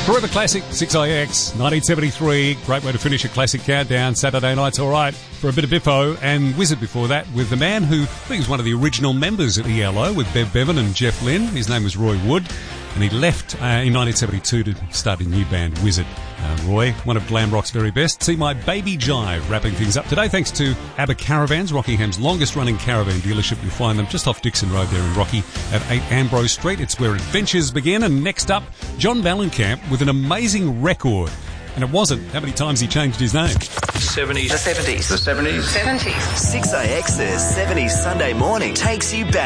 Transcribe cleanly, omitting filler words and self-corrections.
Forever Classic, 6IX, 1973. Great way to finish a classic countdown. Saturday night's all right for a bit of Biffo, and Wizard before that with the man who I think was one of the original members of ELO with Bev Bevan and Jeff Lynne. His name was Roy Wood, and he left in 1972 to start a new band, Wizard. Roy, one of glam rock's very best. See My Baby Jive wrapping things up today thanks to ABBA Caravans, Rockingham's longest running caravan dealership. You'll find them just off Dixon Road there in Rocky at 8 Ambrose Street. It's where adventures begin. And next up, John Mellencamp with an amazing record. And it wasn't. How many times he changed his name? 70s. The 70s. The 70s. 70s. 6IX's 70s Sunday morning takes you back.